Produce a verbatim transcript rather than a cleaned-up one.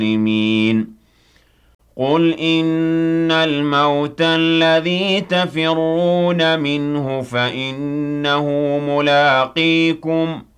قُلْ إِنَّ الْمَوْتَ الَّذِي تَفِرُّونَ مِنْهُ فَإِنَّهُ مُلَاقِيكُمْ ۖ